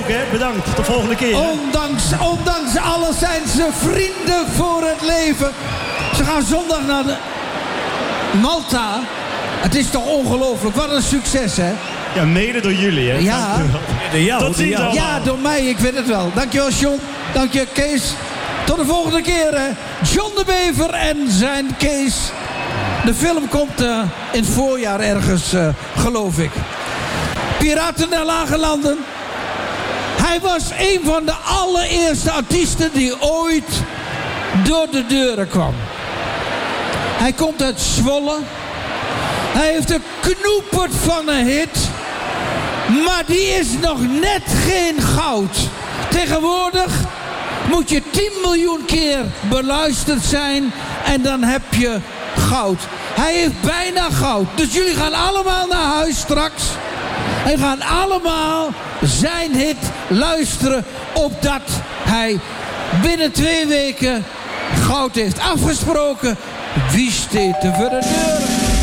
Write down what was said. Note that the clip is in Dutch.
hè. Bedankt. Tot volgende keer. Ondanks alles zijn ze vrienden voor het leven. Ze gaan zondag naar de Malta. Het is toch ongelooflijk. Wat een succes, hè? Ja, mede door jullie, hè. Ja. Tot ziens allemaal. Ja, door mij. Ik weet het wel. Dankjewel, John. Dank je, Kees. Tot de volgende keer, hè. John de Bever en zijn Kees. De film komt in het voorjaar ergens, geloof ik. Piraten der Lage Landen. Hij was een van de allereerste artiesten die ooit door de deuren kwam. Hij komt uit Zwolle. Hij heeft een knoepert van een hit. Maar die is nog net geen goud. Tegenwoordig moet je 10 miljoen keer beluisterd zijn en dan heb je goud. Hij heeft bijna goud. Dus jullie gaan allemaal naar huis straks. En gaan allemaal zijn hit luisteren, opdat hij binnen 2 weken goud heeft afgesproken. Wie steekt er voor de deur?